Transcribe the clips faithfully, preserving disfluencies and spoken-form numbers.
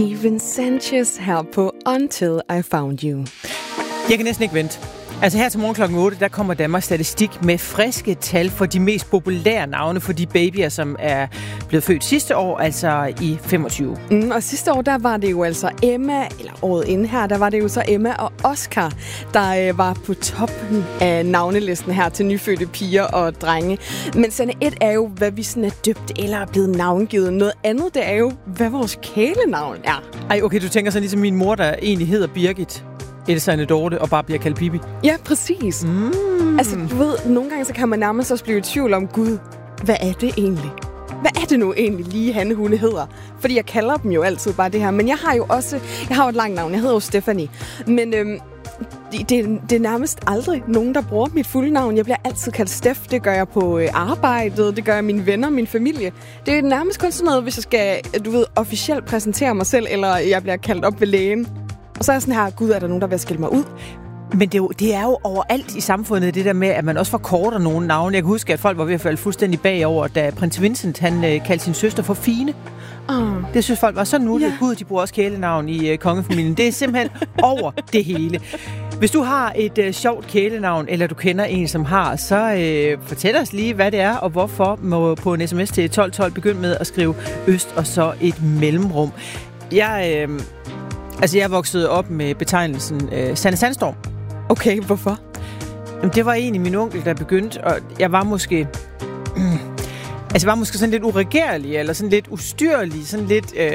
Steven Sanchez her på Until I Found You. Jeg kan næsten ikke vente. Altså her til morgen klokken otte, der kommer Danmarks Statistik med friske tal for de mest populære navne for de babyer, som er blevet født sidste år, altså i femogtyve. Mm, og sidste år, der var det jo altså Emma, eller året inden her, der var det jo så Emma og Oscar, der øh, var på toppen af navnelisten her til nyfødte piger og drenge. Men sådan et er jo, hvad vi sådan er døbt eller er blevet navngivet. Noget andet, det er jo, hvad vores kælenavn er. Ej, okay, du tænker så ligesom min mor, der egentlig hedder Birgit. Elsa Anne Dorte og bare bliver kaldt Bibi. Ja, præcis. Mm. Altså, du ved, nogle gange så kan man nærmest også blive i tvivl om, Gud, hvad er det egentlig? Hvad er det nu egentlig lige, Hanne Hunde hedder? Fordi jeg kalder dem jo altid bare det her. Men jeg har jo også, jeg har jo et langt navn, jeg hedder jo Stephanie. Men øhm, det, det er nærmest aldrig nogen, der bruger mit fulde navn. Jeg bliver altid kaldt Steff. Det gør jeg på øh, arbejdet, det gør jeg mine venner, min familie. Det er nærmest kun sådan noget, hvis jeg skal, du ved, officielt præsentere mig selv, eller jeg bliver kaldt op ved lægen. Og så er jeg sådan her, Gud, er der nogen, der vil skille mig ud? Men det er, jo, det er jo overalt i samfundet, det der med, at man også forkorter nogle navne. Jeg kan huske, at folk var ved at falde fuldstændig bagover, da prins Vincent, han øh, kaldte sin søster for Fine. Oh. Det synes folk var så nu. Ja. Gud, de bruger også kælenavn i øh, kongefamilien. Det er simpelthen over det hele. Hvis du har et øh, sjovt kælenavn, eller du kender en, som har, så øh, fortæl os lige, hvad det er, og hvorfor. Må på en sms til tolv tolv begynde med at skrive øst, og så et mellemrum. Jeg... Øh, Altså, jeg voksede op med betegnelsen øh, Sanne Sandstorm. Okay, hvorfor? Jamen, det var egentlig min onkel, der begyndte, og jeg var måske... Mm, altså, jeg var måske sådan lidt uregerlig, eller sådan lidt ustyrlig, sådan lidt... Øh,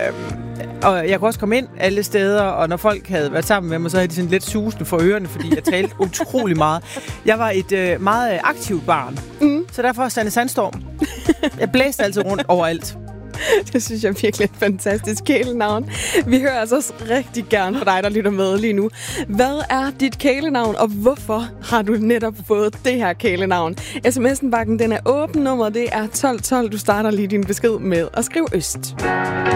og jeg kunne også komme ind alle steder, og når folk havde været sammen med mig, så havde de sådan lidt susende for ørerne, fordi jeg talte utrolig meget. Jeg var et øh, meget aktivt barn, mm. så derfor Sanne Sandstorm. Jeg blæste altid rundt overalt. Det synes jeg virkelig er et fantastisk kælenavn. Vi hører altså også rigtig gerne fra dig, der lytter med lige nu. Hvad er dit kælenavn, og hvorfor har du netop fået det her kælenavn? S M S'en bakken, den er åben. Nummer det er tolv tolv. Du starter lige din besked med at skrive øst.